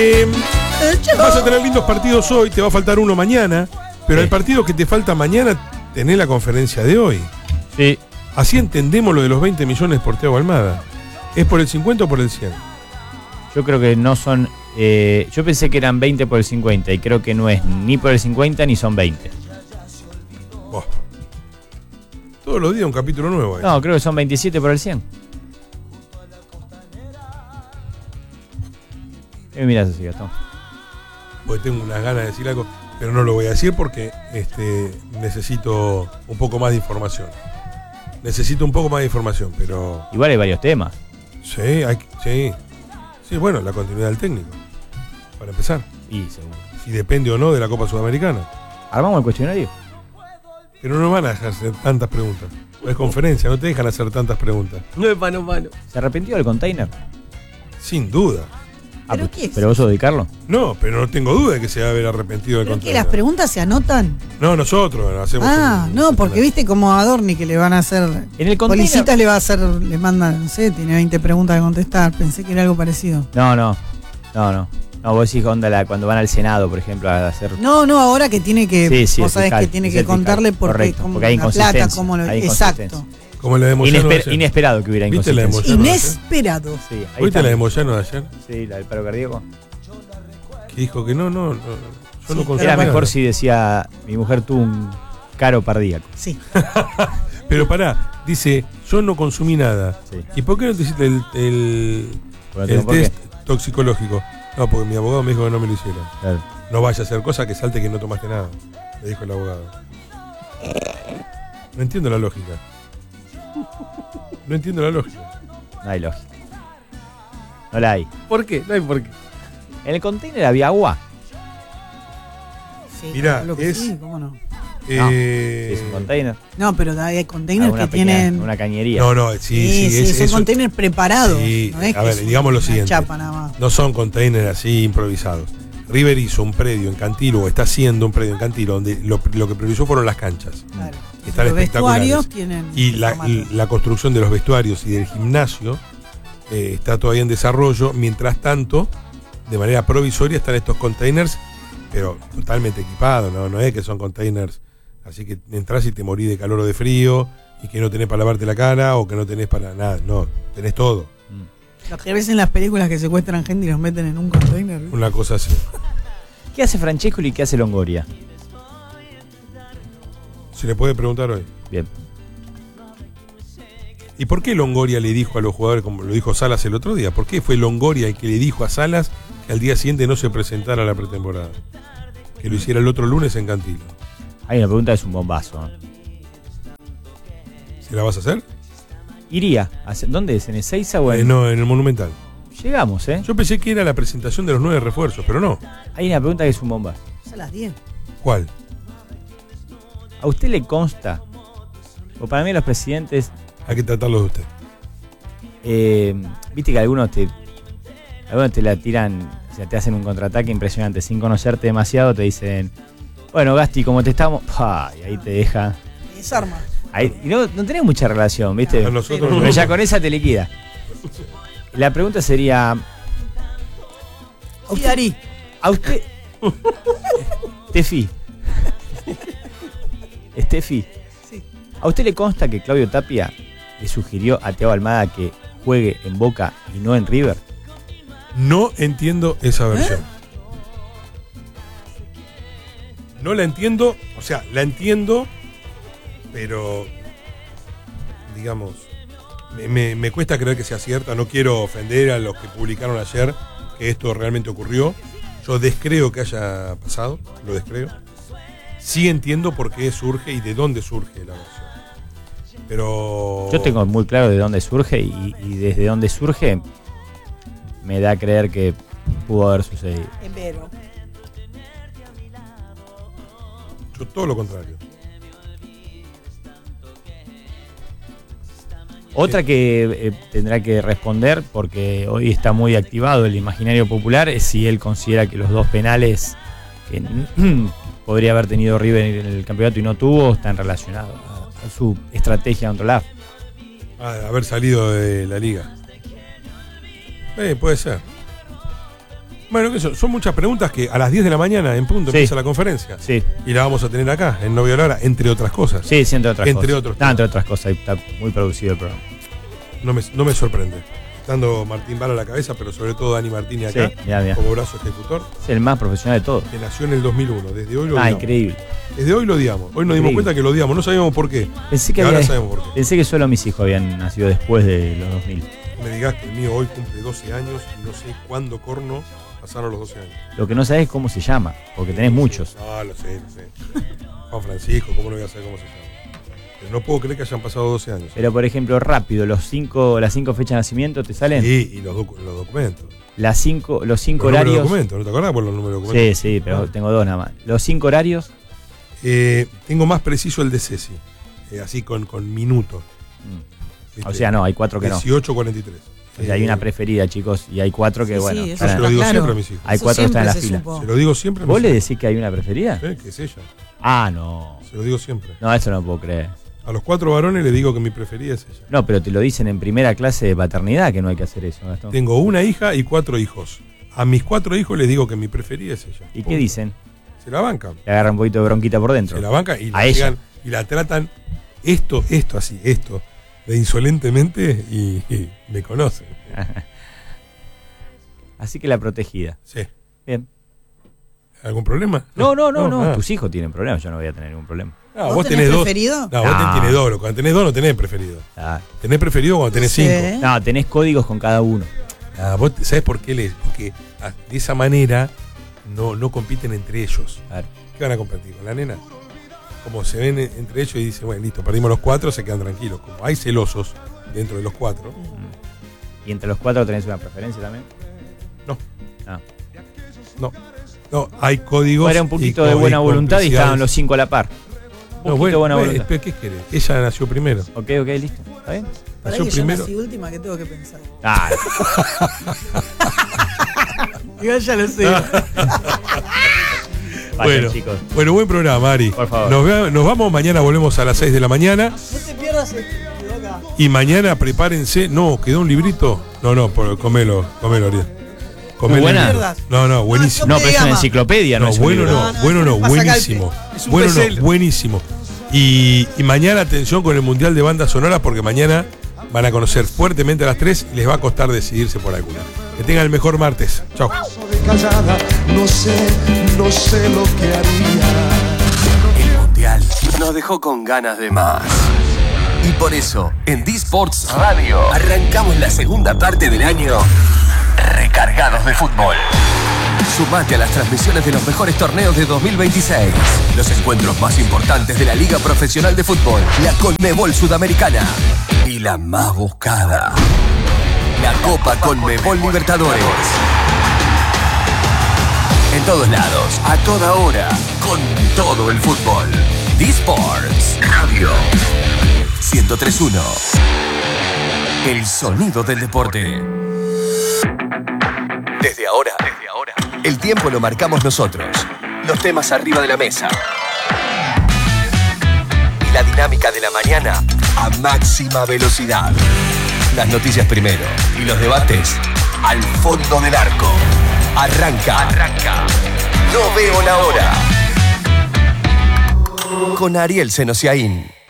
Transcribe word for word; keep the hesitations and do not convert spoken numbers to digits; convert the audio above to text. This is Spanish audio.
Eh, vas a tener lindos partidos hoy, te va a faltar uno mañana, pero sí. El partido que te falta mañana, tenés la conferencia de hoy. Sí. Así entendemos lo de los veinte millones por Thiago Almada. ¿Es por el cincuenta o por el cien? Yo creo que no son... Eh, yo pensé que eran veinte por el cincuenta y creo que no es ni por el cincuenta ni son veinte. Oh. Todos los días un capítulo nuevo. Ahí. No, creo que son veintisiete por el cien. ¿Qué me mirás así, Gastón? Porque tengo unas ganas de decir algo, pero no lo voy a decir porque este, necesito un poco más de información. Necesito un poco más de información, pero... Igual hay varios temas. Sí, hay, sí. Sí, bueno, la continuidad del técnico. Para empezar. Y seguro. Si depende o no de la Copa Sudamericana. ¿Armamos el cuestionario? Pero no van a hacer tantas preguntas. Es conferencia, no te dejan hacer tantas preguntas. No es mano a mano. ¿Se arrepintió del container? Sin duda. Ah, ¿Pero pues, qué es? ¿Pero vos sos de Carlos? No, pero no tengo duda de que se va a haber arrepentido del ¿Pero contenedor. que las preguntas se anotan? No, nosotros hacemos. Ah, un, no, un porque viste como a Adorni que le van a hacer. En el container. Policitas le va a hacer, le mandan, no sé, tiene veinte preguntas que contestar. Pensé que era algo parecido. No, no. No, no. No, vos decís onda la, cuando van al Senado, por ejemplo, a hacer. No, no, ahora que tiene que. Sí, sí, vos sabés fiscal, que tiene es que el fiscal. contarle porque, Correcto, como porque hay la plata, inconsistencia, como lo. hay Exacto. inconsistencia. Como la de Moyano de Inesper, ayer. inesperado que hubiera ¿Viste la de inconsistencia. Moyano de ayer? Inesperado. Sí, ahí ¿Viste está. la de Moyano de ayer? Sí, la del paro cardíaco. Que dijo que no, no, no. Yo Sí, no consumo Era nada. mejor si decía, mi mujer tuvo un caro cardíaco. Sí. Pero pará, dice, yo no consumí nada. Sí. ¿Y por qué no te hiciste el, el, Bueno, el tengo por qué. test toxicológico? No, porque mi abogado me dijo que no me lo hiciera. Claro. No vaya a hacer cosa que salte que no tomaste nada, le dijo el abogado. No entiendo la lógica. No entiendo la lógica. No hay lógica. No la hay. ¿Por qué? No hay por qué. En el container había agua. Sí, Mirá, lo que es- sí, ¿cómo no? Eh, Es un container. No, pero hay containers Alguna que pequeña- tienen. Una cañería. no, no, sí, sí, sí, es, son es un- containers preparados. Sí, no es a que ver, es digamos lo una siguiente. chapa nada más. No son containers así improvisados. River hizo un predio en Cantilo, o está haciendo un predio en Cantilo, donde lo, lo que priorizó fueron las canchas. Claro. Están Los espectaculares. vestuarios tienen. Y la, formato. y la construcción de los vestuarios y del gimnasio eh, está todavía en desarrollo. Mientras tanto, de manera provisoria están estos containers, pero totalmente equipados, ¿no? No es que son containers así que entras y te morís de calor o de frío y que no tenés para lavarte la cara o que no tenés para nada. No, tenés todo. Los que ves en las películas que secuestran gente y los meten en un container. Una cosa así. ¿Qué hace Francescoli y qué hace Longoria? Se le puede preguntar hoy. Bien. ¿Y por qué Longoria le dijo a los jugadores, como lo dijo Salas el otro día? ¿Por qué fue Longoria el que le dijo a Salas que al día siguiente no se presentara a la pretemporada? Que lo hiciera el otro lunes en Cantilo. Hay una pregunta, es un bombazo. ¿eh? ¿Se la vas a hacer? Iría. ¿A hacer- ¿Dónde es? ¿En Ezeiza o en...? Eh, no, en el Monumental. Llegamos, ¿eh? Yo pensé que era la presentación de los nueve refuerzos, pero no. Hay una pregunta que es un bombazo. Es a las diez. ¿Cuál? ¿A usted le consta? O para mí los presidentes... Hay que tratarlo de usted. Eh, Viste que algunos te... Algunos te la tiran... O sea, te hacen un contraataque impresionante. Sin conocerte demasiado te dicen... Bueno, Gasti, como te estamos... ¡Pah! Y ahí te deja... Desarma. Ahí, y no, no tenés mucha relación, ¿viste? A nosotros Pero no. ya con esa te liquida. La pregunta sería... Sí, Ari. A usted... Tefi. Estefi. Sí. ¿A usted le consta que Claudio Tapia le sugirió a Thiago Almada que juegue en Boca y no en River? No entiendo esa versión. No la entiendo, o sea, la entiendo, pero, digamos, me, me- me cuesta creer que sea cierta. No quiero ofender a los que publicaron ayer que esto realmente ocurrió. Yo descreo que haya pasado, lo descreo. Sí entiendo por qué surge y de dónde surge la versión. Pero... Yo tengo muy claro de dónde surge y, y desde dónde surge me da a creer que pudo haber sucedido. En Vero. Yo todo lo contrario. Otra que eh, tendrá que responder, porque hoy está muy activado el imaginario popular, es si él considera que los dos penales que podría haber tenido River en el campeonato y no tuvo están relacionados a, a su estrategia contra la A F. Ah, de haber salido de la liga. Eh, puede ser. Bueno, eso, son muchas preguntas que a las diez de la mañana en punto Sí. empieza la conferencia. Sí. Y la vamos a tener acá, en No Veo la Hora, entre otras cosas. Sí, sí, entre otras Entre cosas. otros No, entre otras cosas. Está muy producido el programa. No me, no me sorprende. Estando Martín Vara a la cabeza, pero sobre todo Dani Martini acá, Sí, ya, ya. como brazo ejecutor, Es el más profesional de todos. que nació en el dos mil uno. Desde hoy lo Ah, odiamos. increíble. Desde hoy lo odiamos. Hoy nos dimos Increíble. cuenta que lo odiamos. No sabíamos por qué. Pensé que, Y ahora había- sabemos por qué. pensé que solo mis hijos habían nacido después de los dos mil. Me digas que el mío hoy cumple doce años y no sé cuándo corno pasaron los doce años. Lo que no sabes es cómo se llama, porque tenés muchos. No, lo sé, lo sé. Juan Francisco, ¿cómo no voy a saber cómo se llama? Pero no puedo creer que hayan pasado doce años. Pero por ejemplo, rápido, los cinco, las cinco fechas de nacimiento te salen. Sí, y los, docu- los documentos. Las cinco, los cinco Los números de horarios. documentos, ¿no te acordás por los números de documentos? Sí, sí, pero Ah. tengo dos nada más. Los cinco horarios. Eh, tengo más preciso el de Ceci, eh, así con, con minutos. mm, ¿viste? O sea, no, hay cuatro que no. dieciocho cuarenta y tres. O sea, hay una preferida, chicos, y hay cuatro que, Sí, bueno. sí, eso Yo están- se está lo digo claro. siempre a mis hijos. hay Eso cuatro que están en la siempre se fila. supo. Se lo digo siempre a mis ¿Vos le hijos. decís que hay una preferida? Eh, que es ella. Ah, no. Se lo digo siempre. No, eso no puedo creer. A los cuatro varones le digo que mi preferida es ella. No, pero te lo dicen en primera clase de paternidad que no hay que hacer eso, Gastón. Tengo una hija y cuatro hijos. A mis cuatro hijos les digo que mi preferida es ella. ¿Y qué Punto. dicen? Se la bancan. Le agarran un poquito de bronquita por dentro. Se la bancan y la, A ella. llegan y la tratan esto, esto así, esto, de insolentemente y, y me conocen. Así que la protegida. Sí. Bien. ¿Algún problema? No, no, no, no. nada. Tus hijos tienen problemas, yo no voy a tener ningún problema. No, ¿Vos vos tenés tenés dos. preferido? No, vos No. tenés dos. Cuando tenés dos no tenés preferido. Ah, Tenés preferido cuando tenés Sí. cinco. no, tenés códigos con cada uno. Ah, vos te- ¿sabés por qué? Les? Porque ah, de esa manera no, no compiten entre ellos. Claro. ¿Qué van a competir? ¿Con la nena? Como se ven en- entre ellos y dicen, bueno, listo, perdimos los cuatro, se quedan tranquilos. Como hay celosos dentro de los cuatro, ¿Y entre los cuatro tenés una preferencia también? no, Ah. no. No, hay códigos. Era un y poquito de co- buena y voluntad y estaban complicidades. los cinco a la par. Un No, poquito bueno, de buena bueno, voluntad. pero ¿qué querés? Ella nació primero. Ok, ok, listo. ¿Está bien? Para Nació que yo primero. nací última, que tengo que pensar. Ah, Igual ya lo sé. vayan, Bueno, chicos. bueno, buen programa, Ari. Por favor. Nos, ve- nos vamos, mañana volvemos a las seis de la mañana. No te pierdas el quedó acá. Y mañana prepárense. No, quedó un librito. No, no, por, comelo, comelo, Ariel. Comelo. buena? el libro. No, no, buenísimo. No, pero es una Gama. enciclopedia, no, No, es un bueno libro. no, No, no, bueno es no, un pasacalte. buenísimo. Es un Bueno bestseller. no, buenísimo. Y, y mañana atención con el Mundial de Bandas Sonoras porque mañana van a conocer fuertemente a las tres y les va a costar decidirse por alguna. Que tengan el mejor martes. Chao. de callada, no sé, no sé lo que haría. El Mundial nos dejó con ganas de más. Y por eso, en D-Sports Radio, arrancamos la segunda parte del año recargados de fútbol. Sumate a las transmisiones de los mejores torneos de dos mil veintiséis. Los encuentros más importantes de la Liga Profesional de Fútbol, la Conmebol Sudamericana y la más buscada, la Copa Conmebol Libertadores. En todos lados, a toda hora, con todo el fútbol. D-Sports Radio ciento tres punto uno. El sonido del deporte. Desde ahora, desde ahora, el tiempo lo marcamos nosotros. Los temas arriba de la mesa. Y la dinámica de la mañana a máxima velocidad. Las noticias primero y los debates al fondo del arco. Arranca. Arranca. No veo la hora. Con Ariel Senosiaín.